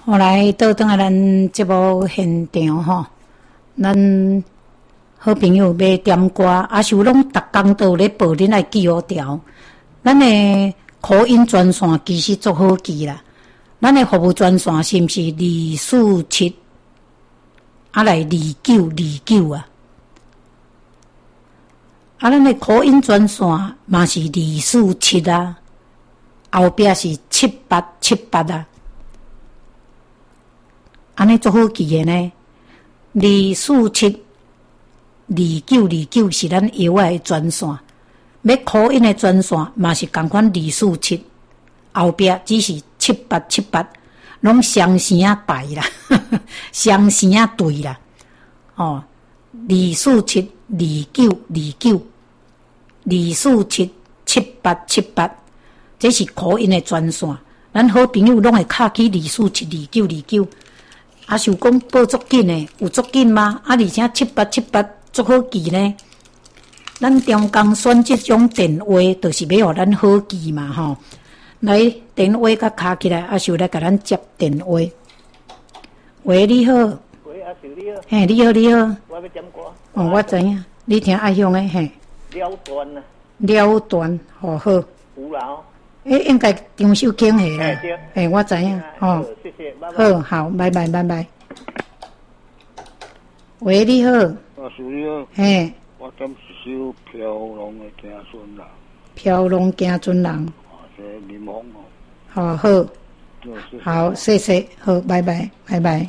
后来倒转来咱节目现场吼，咱好朋友要点歌，啊是拢逐工都有咧报恁来记号条。咱的口音专线其实足好记啦，咱的服务专线是毋是247啊来2929啊？啊，咱的口音专线嘛是247啊，后壁是7878啊。安尼足好记的呢，2472929是咱药的专线，要口音的专线嘛是共款247，后壁只是7878，拢双声带啦，双声对啦，哦，2472929，2477878，这是口音的专线，咱好朋友拢会敲起2472929。啊，想讲报足紧的，有足紧吗？啊，而且7878足好记呢。咱中工选这种电话，就是要互咱好记嘛，吼。来，电话甲敲起来，啊，想来甲咱接电话。喂，你好。 喂，阿叔你好。 嘿，你好，你好。 我要点歌。 哦，我知影，你听爱用的嘿。 了断啊。 了断，好好。 有啦哦。 应该张秀卿的啦。 对。 嘿，我知影，哦。 谢谢，拜拜。 好，好，拜拜，拜拜。喂，你好。 阿叔你好。 嘿。 我点一首飘浪的行船人。 飘浪行船人。 啊，这林峰哦。 好好。好，谢谢，好，拜拜，拜拜。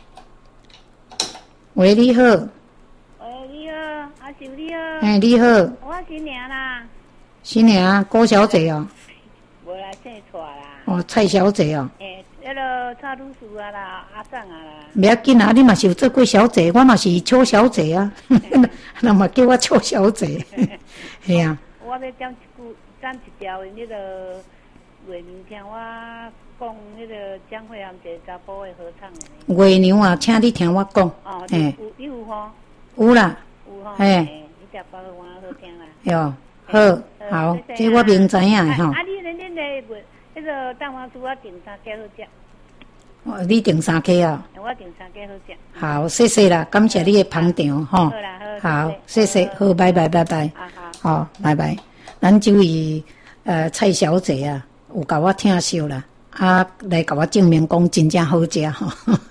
喂，你好。 喂，你好，阿叔你好。 哎，你好。 我新娘啦。 新娘，郭小姐哦。 无来姓蔡啦。 哦，蔡小姐哦。 迄个蔡女士啊啦，阿长啊啦。 不要紧啊，你嘛是有做过小姐，我嘛是邱小姐啊，那嘛叫我邱小姐，系啊。 我要讲一条的那个月娘听我讲那个江惠阳一个查甫的合唱的。 月娘啊，请你听我讲。 哦，你有吼？ 有啦。 有吼。 你只包我好听啦。 哟，好，这我明知影吼。 啊，你恁的那个蛋黄酥我订3家好食。 哦，你订3家啊？ 我订3家好食。 好，谢谢啦，感谢你的捧场吼。 好啦， 好，谢谢，好，拜拜，拜拜。好，拜拜。咱这位蔡小姐啊，有甲我听笑啦，啊，来甲我证明讲真正好食吼。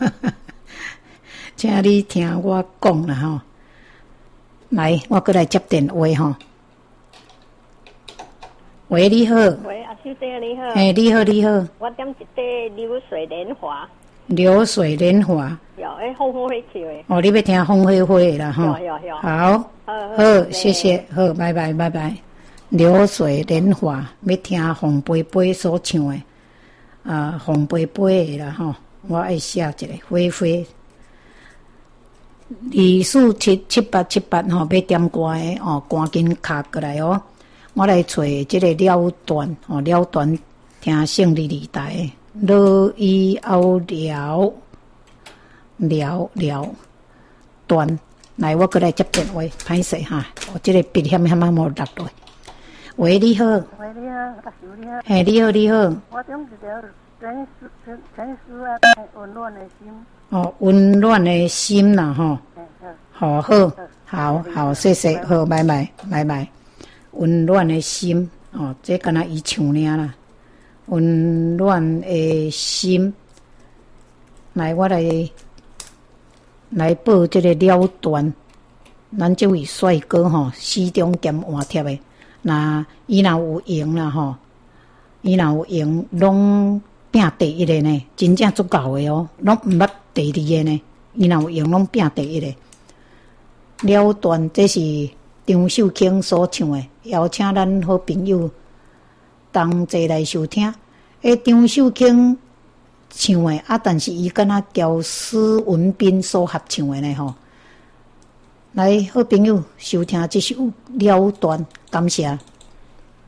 请你听我讲啦吼。来，我过来接电话吼。喂，你好。 喂，阿小姐你好。 哎，你好，你好。 我点一块流水莲花。 流水莲花。 有，风花火球的。 哦，你要听风花火的啦吼。 有。 好，好，谢谢，好，拜拜，拜拜。流水莲花，要听凤飞飞所唱的，凤飞飞的啦吼。我爱写一个飞飞。2477878吼，要点歌的哦，赶紧卡过来哦。我来找这个了断哦，了断听胜利二台了以后了断，来我过来接电话，歹势哈，我这个笔险无落落。喂，你好。 喂，你好，阿叔你好。 嘿，你好，你好。 我点一条陈诗啊，温暖的心。 哦，温暖的心啦吼。好，谢谢，好，拜拜，拜拜。温暖的心，哦，这敢若伊唱尔啦。温暖的心，来，我来报这个了断。咱这位帅哥吼，始终兼换贴的，那伊若有赢啦吼，伊若有赢，拢拼第一个呢，真正足够的哦，拢毋捌第二个呢，伊若有赢，拢拼第一个。了断，这是张秀卿所唱的，邀请咱好朋友同齐来收听。张秀卿唱的啊，但是伊敢若交施文彬所合唱的呢吼。来，好朋友收听这首了断，感谢。